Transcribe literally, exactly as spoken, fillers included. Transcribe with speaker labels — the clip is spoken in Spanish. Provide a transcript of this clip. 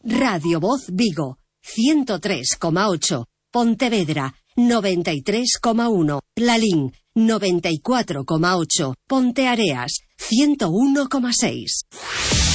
Speaker 1: Radio Voz Vigo, ciento tres coma ocho. Pontevedra, noventa y tres coma uno. Lalín, noventa y cuatro coma ocho. Ponteareas, ciento uno coma seis.